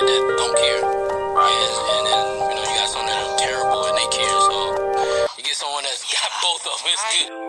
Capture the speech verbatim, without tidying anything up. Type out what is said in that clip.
that don't care. Right. And, and then, you know, you got some that are terrible and they care. So you get someone that's got both of them. It's good.